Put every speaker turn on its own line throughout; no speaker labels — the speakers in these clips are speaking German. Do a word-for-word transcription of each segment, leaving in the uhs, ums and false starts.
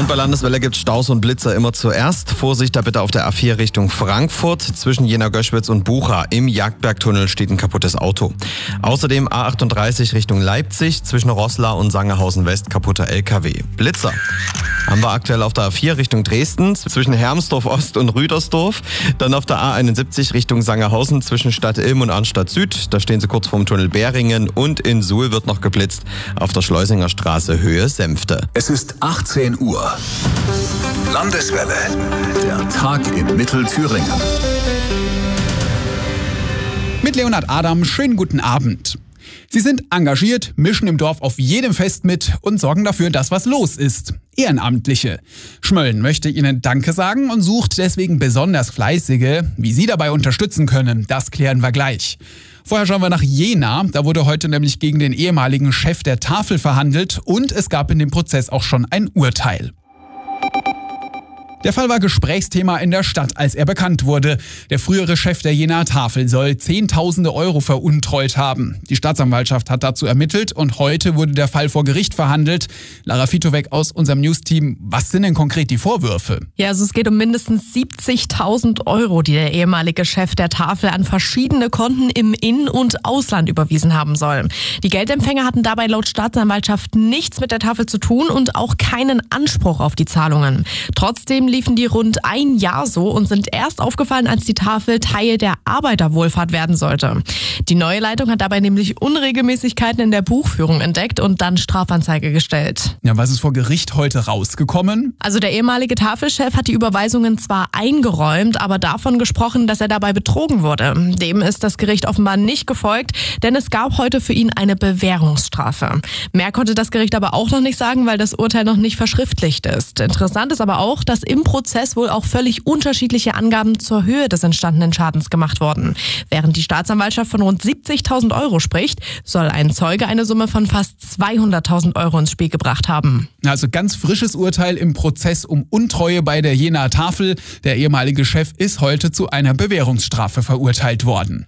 Und bei Landeswelle gibt es Staus und Blitzer immer zuerst. Vorsicht da bitte auf der A vier Richtung Frankfurt. Zwischen Jena-Göschwitz und Bucha im Jagdbergtunnel steht ein kaputtes Auto. Außerdem A achtunddreißig Richtung Leipzig. Zwischen Roßla und Sangerhausen West kaputter L K W. Blitzer haben wir aktuell auf der A vier Richtung Dresden. Zwischen Hermsdorf Ost und Rüdersdorf. Dann auf der A einundsiebzig Richtung Sangerhausen zwischen Stadt Ilm und Arnstadt Süd. Da stehen sie kurz vorm Tunnel Beringen. Und in Suhl wird noch geblitzt auf der Schleusinger Straße Höhe Senfte.
Es ist achtzehn Uhr. Landeswelle. Der Tag in Mittelthüringen.
Mit Leonhard Adam, schönen guten Abend. Sie sind engagiert, mischen im Dorf auf jedem Fest mit und sorgen dafür, dass was los ist. Ehrenamtliche. Schmölln möchte Ihnen Danke sagen und sucht deswegen besonders Fleißige. Wie Sie dabei unterstützen können, das klären wir gleich. Vorher schauen wir nach Jena. Da wurde heute nämlich gegen den ehemaligen Chef der Tafel verhandelt und es gab in dem Prozess auch schon ein Urteil. Der Fall war Gesprächsthema in der Stadt, als er bekannt wurde. Der frühere Chef der Jenaer Tafel soll Zehntausende Euro veruntreut haben. Die Staatsanwaltschaft hat dazu ermittelt und heute wurde der Fall vor Gericht verhandelt. Lara Fitowek aus unserem News-Team, was sind denn konkret die Vorwürfe?
Ja, also es geht um mindestens siebzigtausend Euro, die der ehemalige Chef der Tafel an verschiedene Konten im In- und Ausland überwiesen haben soll. Die Geldempfänger hatten dabei laut Staatsanwaltschaft nichts mit der Tafel zu tun und auch keinen Anspruch auf die Zahlungen. Trotzdem liefen die rund ein Jahr so und sind erst aufgefallen, als die Tafel Teil der Arbeiterwohlfahrt werden sollte. Die neue Leitung hat dabei nämlich Unregelmäßigkeiten in der Buchführung entdeckt und dann Strafanzeige gestellt.
Ja, was ist vor Gericht heute rausgekommen?
Also der ehemalige Tafelchef hat die Überweisungen zwar eingeräumt, aber davon gesprochen, dass er dabei betrogen wurde. Dem ist das Gericht offenbar nicht gefolgt, denn es gab heute für ihn eine Bewährungsstrafe. Mehr konnte das Gericht aber auch noch nicht sagen, weil das Urteil noch nicht verschriftlicht ist. Interessant ist aber auch, dass im Prozess wohl auch völlig unterschiedliche Angaben zur Höhe des entstandenen Schadens gemacht wurden. Während die Staatsanwaltschaft von rund siebzigtausend Euro spricht, soll ein Zeuge eine Summe von fast zweihunderttausend Euro ins Spiel gebracht haben.
Also ganz frisches Urteil im Prozess um Untreue bei der Jenaer Tafel. Der ehemalige Chef ist heute zu einer Bewährungsstrafe verurteilt worden.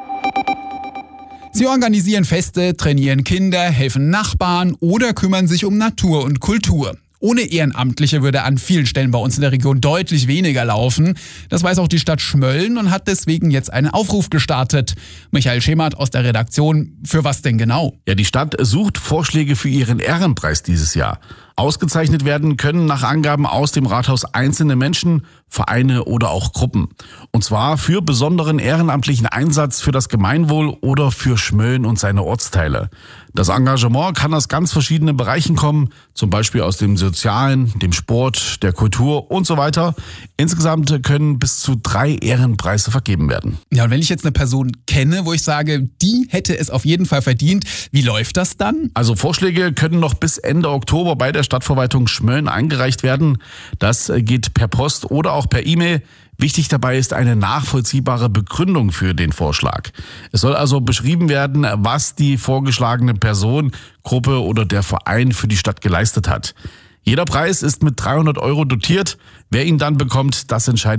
Sie organisieren Feste, trainieren Kinder, helfen Nachbarn oder kümmern sich um Natur und Kultur. Ohne Ehrenamtliche würde an vielen Stellen bei uns in der Region deutlich weniger laufen. Das weiß auch die Stadt Schmölln und hat deswegen jetzt einen Aufruf gestartet. Michael Schemert aus der Redaktion, für was denn genau?
Ja, die Stadt sucht Vorschläge für ihren Ehrenpreis dieses Jahr. Ausgezeichnet werden können nach Angaben aus dem Rathaus einzelne Menschen, Vereine oder auch Gruppen. Und zwar für besonderen ehrenamtlichen Einsatz für das Gemeinwohl oder für Schmölln und seine Ortsteile. Das Engagement kann aus ganz verschiedenen Bereichen kommen, zum Beispiel aus dem Sozialen, dem Sport, der Kultur und so weiter. Insgesamt können bis zu drei Ehrenpreise vergeben werden.
Ja, und wenn ich jetzt eine Person kenne, wo ich sage, die hätte es auf jeden Fall verdient, wie läuft das dann?
Also Vorschläge können noch bis Ende Oktober bei der Stadtverwaltung Schmölln eingereicht werden. Das geht per Post oder auch per E-Mail. Wichtig dabei ist eine nachvollziehbare Begründung für den Vorschlag. Es soll also beschrieben werden, was die vorgeschlagene Person, Gruppe oder der Verein für die Stadt geleistet hat. Jeder Preis ist mit dreihundert Euro dotiert. Wer ihn dann bekommt, das entscheidet